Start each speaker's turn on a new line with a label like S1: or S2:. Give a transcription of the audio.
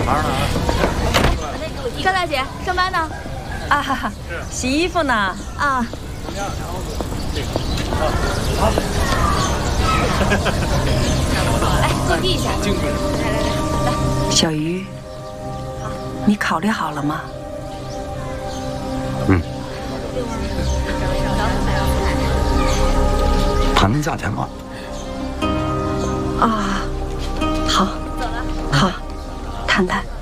S1: 班呢？
S2: 张大姐上班呢？
S3: 啊，哈哈，洗衣服呢？
S2: 啊。来坐地下。来，
S3: 小鱼，你考虑好了吗？
S1: 嗯。谈谈价钱吧。
S3: 啊，好，好，谈谈。